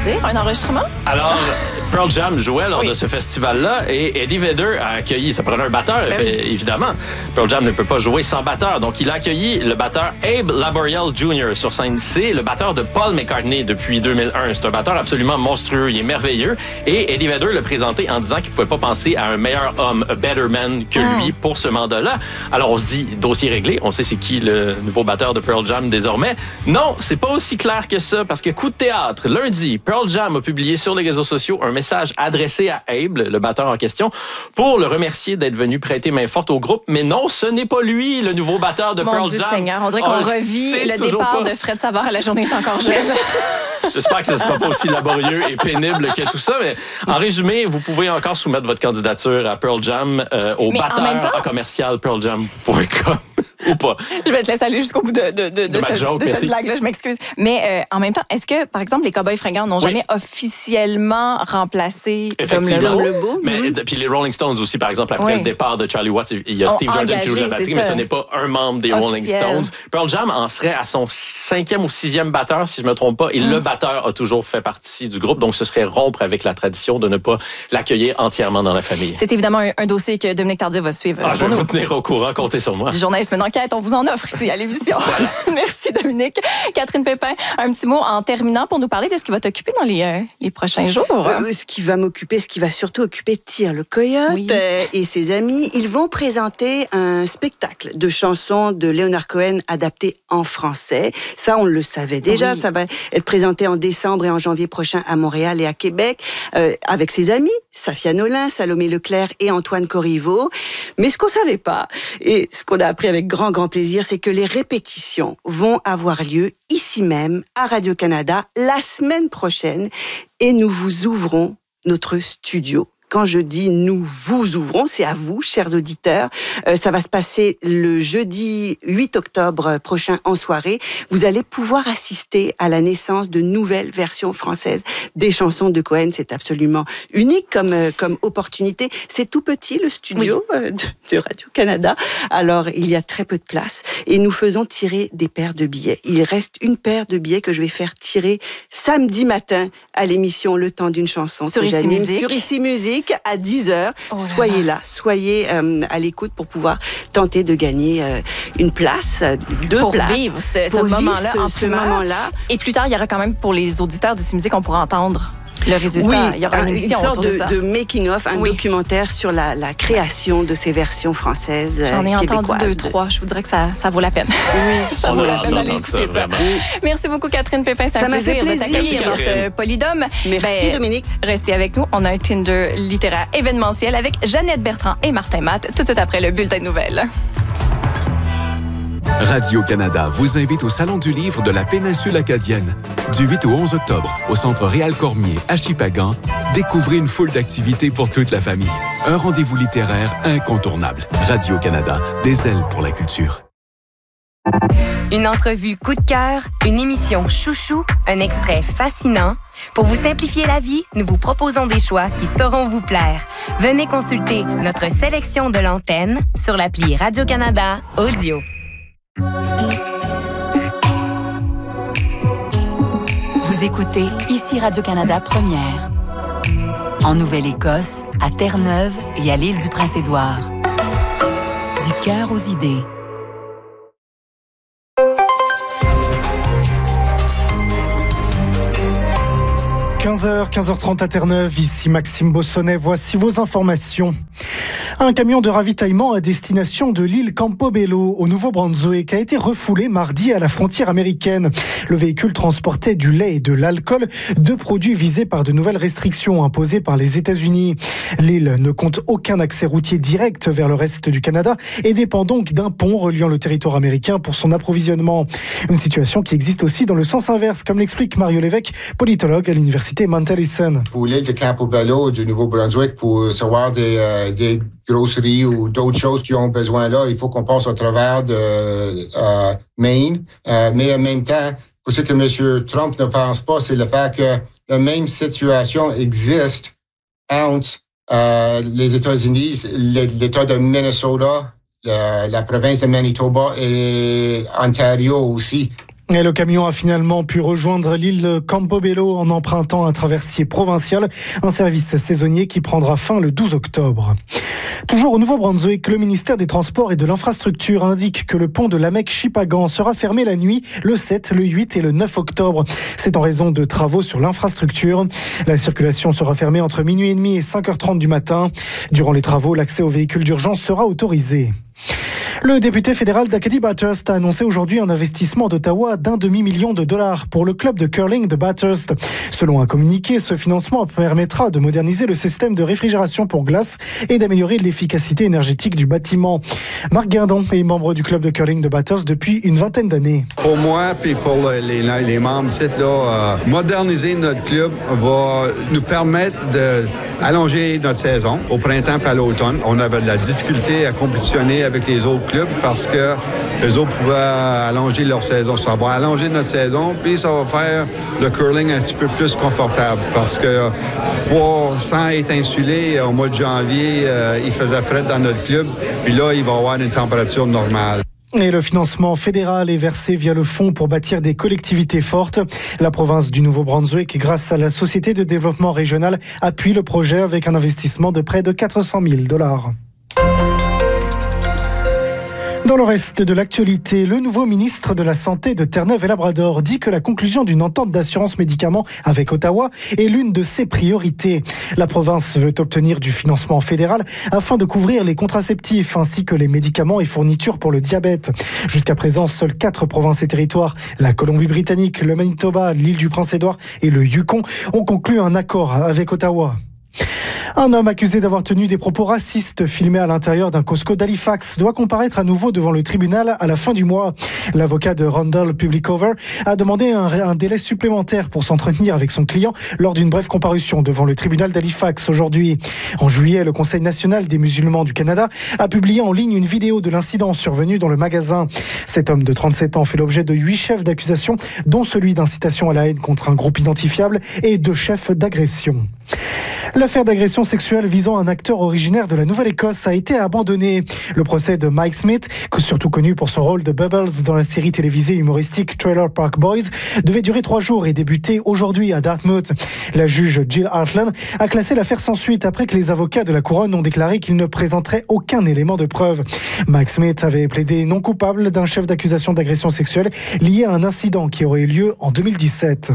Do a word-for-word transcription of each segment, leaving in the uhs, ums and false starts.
C'est-à-dire un enregistrement? Alors, Pearl Jam jouait lors oui. de ce festival-là et Eddie Vedder a accueilli, ça prenait un batteur, ben oui. évidemment. Pearl Jam ne peut pas jouer sans batteur, donc il a accueilli le batteur Abe Laboriel junior sur scène. C'est le batteur de Paul McCartney depuis deux mille un. C'est un batteur absolument monstrueux, il est merveilleux. Et Eddie Vedder l'a présenté en disant qu'il ne pouvait pas penser à un meilleur homme, a better man que lui mm. pour ce mandat-là. Alors on se dit, dossier réglé, on sait c'est qui le nouveau batteur de Pearl Jam désormais. Non, c'est pas aussi clair que ça, parce que coup de théâtre, lundi, Pearl Jam a publié sur les réseaux sociaux un message adressé à Abe, le batteur en question, pour le remercier d'être venu prêter main forte au groupe. Mais non, ce n'est pas lui, le nouveau batteur de Mon Pearl Dieu Jam. Seigneur, on dirait qu'on on revit le départ pas. de Fred Savard à La journée est encore jeune. J'espère que ce ne sera pas aussi laborieux et pénible que tout ça, mais en résumé, vous pouvez encore soumettre votre candidature à Pearl Jam euh, au mais batteur en commercial pearl jam point com. Ou pas. Je vais te laisser aller jusqu'au bout de, de, de, de, de, cette, joke, de cette blague-là, je m'excuse. Mais euh, en même temps, est-ce que, par exemple, les Cowboys fringants n'ont oui. jamais officiellement remplacé comme le beau? Mais mm-hmm. puis les Rolling Stones aussi, par exemple, après oui. le départ de Charlie Watts, il y a Steve Jordan qui joue la batterie, mais ce n'est pas un membre des Officiel. Rolling Stones. Pearl Jam en serait à son cinquième ou sixième batteur, si je ne me trompe pas, et mm. le batteur a toujours fait partie du groupe, donc ce serait rompre avec la tradition de ne pas l'accueillir entièrement dans la famille. C'est évidemment un, un dossier que Dominique Tardif va suivre. Ah, je vais vous tenir au courant, comptez sur moi. Du journalisme d'enquête, on vous en offre ici à l'émission. Voilà. Merci Dominique. Catherine Pépin, un petit mot en terminant pour nous parler de ce qui va t'occuper dans les, euh, les prochains jours. Euh, ce qui va m'occuper, ce qui va surtout occuper Tyr le Coyote oui. euh, et ses amis. Ils vont présenter un spectacle de chansons de Leonard Cohen adapté en français. Ça, on le savait déjà. Oui. Ça va être présenté en décembre et en janvier prochain à Montréal et à Québec euh, avec ses amis, Safia Nolin, Salomé Leclerc et Antoine Corriveau. Mais ce qu'on savait pas et ce qu'on a appris avec grand, grand plaisir, c'est que les répétitions vont avoir lieu ici même à Radio-Canada la semaine prochaine et nous vous ouvrons notre studio. Quand je dis nous vous ouvrons, c'est à vous, chers auditeurs. Euh, ça va se passer le jeudi huit octobre prochain en soirée. Vous allez pouvoir assister à la naissance de nouvelles versions françaises des chansons de Cohen. C'est absolument unique comme, euh, comme opportunité. C'est tout petit, le studio oui. euh, de, de Radio-Canada. Alors, il y a très peu de place et nous faisons tirer des paires de billets. Il reste une paire de billets que je vais faire tirer samedi matin à l'émission Le Temps d'une chanson. Sur que Ici Musique. Sur Ici Musique. À dix heures. Oh là soyez là, là soyez euh, à l'écoute pour pouvoir tenter de gagner euh, une place, deux pour places. Vivre ce, pour ce vivre moment-là ce, en ce moment-là. Et plus tard, il y aura quand même pour les auditeurs d'Ici Musique, on pourra entendre le résultat. Oui, il y aura une émission une sorte autour de, de ça. de making-of, un oui. documentaire sur la, la création de ces versions françaises J'en ai québécoises. entendu deux, trois. Je vous dirais que ça, ça vaut la peine. Oui, ça vaut la peine d'aller écouter ça. ça. Merci beaucoup, Catherine Pépin. C'est ça un m'a plaisir, fait plaisir de t'accueillir dans ce Polydome. Merci, ben, Dominique. Restez avec nous. On a un Tinder littéraire événementiel avec Jeannette Bertrand et Martin Matt tout de suite après le bulletin de nouvelles. Radio-Canada vous invite au Salon du livre de la péninsule acadienne. Du huit au onze octobre, au Centre Réal Cormier à Shippagan, découvrez une foule d'activités pour toute la famille. Un rendez-vous littéraire incontournable. Radio-Canada, des ailes pour la culture. Une entrevue coup de cœur, une émission chouchou, un extrait fascinant. Pour vous simplifier la vie, nous vous proposons des choix qui sauront vous plaire. Venez consulter notre sélection de l'antenne sur l'appli Radio-Canada Audio. Vous écoutez ici Radio-Canada Première. En Nouvelle-Écosse, à Terre-Neuve et à l'île du Prince-Édouard. Du cœur aux idées. quinze heures, quinze heures trente à Terre-Neuve, ici Maxime Bossonnet, voici vos informations. Un camion de ravitaillement à destination de l'île Campobello, au Nouveau-Brunswick, a été refoulé mardi à la frontière américaine. Le véhicule transportait du lait et de l'alcool, deux produits visés par de nouvelles restrictions imposées par les États-Unis. L'île ne compte aucun accès routier direct vers le reste du Canada et dépend donc d'un pont reliant le territoire américain pour son approvisionnement. Une situation qui existe aussi dans le sens inverse, comme l'explique Mario Lévesque, politologue à l'université Mount Allison. Pour l'île de Campobello du Nouveau-Brunswick, pour recevoir des, euh, des grosseries ou d'autres choses qui ont besoin là, il faut qu'on passe au travers de euh, Maine. Euh, mais en même temps, pour ce que M. Trump ne pense pas, c'est le fait que la même situation existe entre euh, les États-Unis, l'État de Minnesota, la, la province de Manitoba et Ontario aussi. Et le camion a finalement pu rejoindre l'île Campobello en empruntant un traversier provincial, un service saisonnier qui prendra fin le douze octobre. Toujours au Nouveau-Brunswick, le ministère des Transports et de l'Infrastructure indique que le pont de Lamec-Chipagan sera fermé la nuit le sept, le huit et le neuf octobre. C'est en raison de travaux sur l'infrastructure. La circulation sera fermée entre minuit et demi et cinq heures trente du matin. Durant les travaux, l'accès aux véhicules d'urgence sera autorisé. Le député fédéral d'Acadie Bathurst a annoncé aujourd'hui un investissement d'Ottawa d'un demi-million de dollars pour le club de curling de Bathurst. Selon un communiqué, ce financement permettra de moderniser le système de réfrigération pour glace et d'améliorer l'efficacité énergétique du bâtiment. Marc Guindon est membre du club de curling de Bathurst depuis une vingtaine d'années. Pour moi et pour les, les membres, c'est là, euh, moderniser notre club va nous permettre d'allonger notre saison au printemps et à l'automne. On avait de la difficulté à compétitionner avec les autres clubs parce que les autres pouvaient allonger leur saison. Ça va allonger notre saison, puis ça va faire le curling un petit peu plus confortable parce que pour, sans être insulé, au mois de janvier, euh, il faisait frais dans notre club, puis là, il va y avoir une température normale. Et le financement fédéral est versé via le fonds pour bâtir des collectivités fortes. La province du Nouveau-Brunswick, grâce à la Société de développement régional, appuie le projet avec un investissement de près de quatre cent mille dollars. Dans le reste de l'actualité, le nouveau ministre de la Santé de Terre-Neuve-et-Labrador dit que la conclusion d'une entente d'assurance médicaments avec Ottawa est l'une de ses priorités. La province veut obtenir du financement fédéral afin de couvrir les contraceptifs ainsi que les médicaments et fournitures pour le diabète. Jusqu'à présent, seules quatre provinces et territoires, la Colombie-Britannique, le Manitoba, l'île du Prince-Édouard et le Yukon, ont conclu un accord avec Ottawa. Un homme accusé d'avoir tenu des propos racistes filmés à l'intérieur d'un Costco d'Halifax doit comparaître à nouveau devant le tribunal à la fin du mois. L'avocat de Randall Publicover a demandé un, un délai supplémentaire pour s'entretenir avec son client lors d'une brève comparution devant le tribunal d'Halifax aujourd'hui. En juillet, le Conseil national des musulmans du Canada a publié en ligne une vidéo de l'incident survenu dans le magasin. Cet homme de trente-sept ans fait l'objet de huit chefs d'accusation, dont celui d'incitation à la haine contre un groupe identifiable et deux chefs d'agression. L'affaire d'agression sexuelle visant un acteur originaire de la Nouvelle-Écosse a été abandonnée. Le procès de Mike Smith, surtout connu pour son rôle de Bubbles dans la série télévisée humoristique Trailer Park Boys, devait durer trois jours et débuter aujourd'hui à Dartmouth. La juge Jill Hartland a classé l'affaire sans suite après que les avocats de la couronne ont déclaré qu'ils ne présenteraient aucun élément de preuve. Mike Smith avait plaidé non coupable d'un chef d'accusation d'agression sexuelle lié à un incident qui aurait eu lieu en deux mille dix-sept.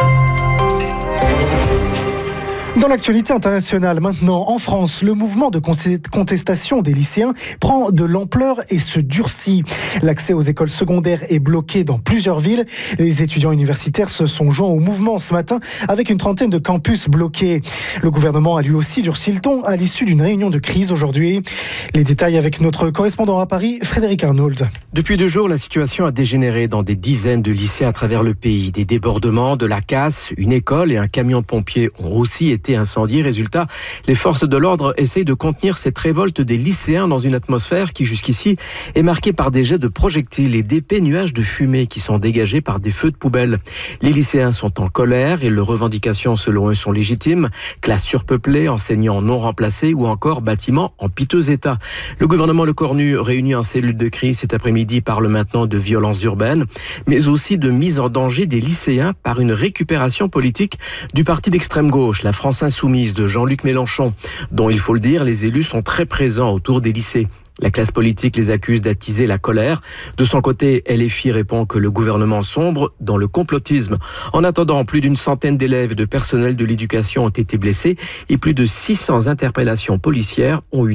Dans l'actualité internationale maintenant, en France, le mouvement de contestation des lycéens prend de l'ampleur et se durcit. L'accès aux écoles secondaires est bloqué dans plusieurs villes. Les étudiants universitaires se sont joints au mouvement ce matin avec une trentaine de campus bloqués. Le gouvernement a lui aussi durci le ton à l'issue d'une réunion de crise aujourd'hui. Les détails avec notre correspondant à Paris, Frédéric Arnould. Depuis deux jours, la situation a dégénéré dans des dizaines de lycées à travers le pays. Des débordements, de la casse, une école et un camion de pompiers ont aussi été incendie. Résultat, les forces de l'ordre essayent de contenir cette révolte des lycéens dans une atmosphère qui jusqu'ici est marquée par des jets de projectiles et d'épais nuages de fumée qui sont dégagés par des feux de poubelle. Les lycéens sont en colère et leurs revendications selon eux sont légitimes. Classes surpeuplées, enseignants non remplacés ou encore bâtiments en piteux état. Le gouvernement Le Cornu réunit en cellule de crise cet après-midi parle maintenant de violences urbaines, mais aussi de mise en danger des lycéens par une récupération politique du parti d'extrême gauche, la France Insoumise de Jean-Luc Mélenchon, dont il faut le dire, les élus sont très présents autour des lycées. La classe politique les accuse d'attiser la colère. De son côté, L F I répond que le gouvernement sombre dans le complotisme. En attendant, plus d'une centaine d'élèves et de personnel de l'éducation ont été blessés et plus de six cents interpellations policières ont eu